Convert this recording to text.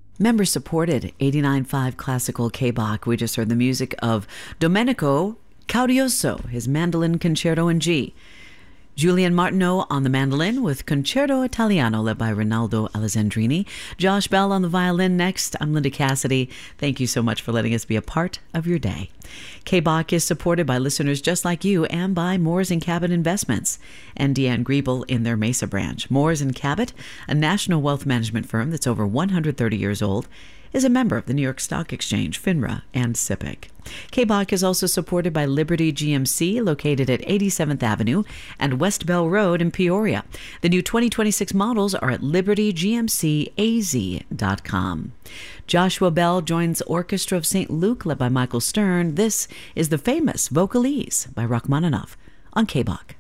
Member supported 89.5 Classical K-Bach. We just heard the music of Domenico Caudioso, his mandolin concerto in G. Julian Martineau on the mandolin with Concerto Italiano led by Rinaldo Alessandrini. Josh Bell on the violin next. I'm Linda Cassidy. Thank you so much for letting us be a part of your day. K-Bach is supported by listeners just like you and by Moores & Cabot Investments and Deanne Griebel in their Mesa branch. Moores & Cabot, a national wealth management firm that's over 130 years old, is a member of the New York Stock Exchange, FINRA, and SIPC. K-Bach is also supported by Liberty GMC, located at 87th Avenue and West Bell Road in Peoria. The new 2026 models are at libertygmcaz.com. Joshua Bell joins Orchestra of St. Luke, led by Michael Stern. This is the famous Vocalese by Rachmaninoff on K-Bach.